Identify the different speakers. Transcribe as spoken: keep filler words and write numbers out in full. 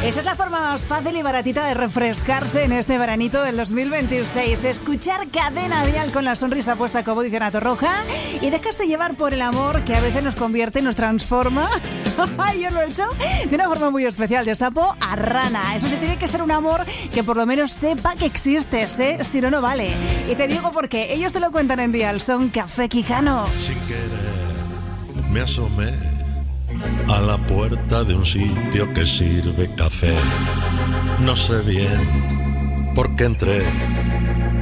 Speaker 1: Esa es la forma más fácil y baratita de refrescarse en este veranito del dos mil veintiséis. Escuchar Cadena Dial con la sonrisa puesta, como dice Ana Torroja, y dejarse llevar por el amor que a veces nos convierte y nos transforma. Yo lo he hecho de una forma muy especial, de sapo a rana. Eso sí, tiene que ser un amor que por lo menos sepa que existes, ¿eh? Si no, no vale. Y te digo porque ellos te lo cuentan en Dial, son Café Quijano.
Speaker 2: Sin querer me asomé a la puerta de un sitio que sirve café. No sé bien por qué entré,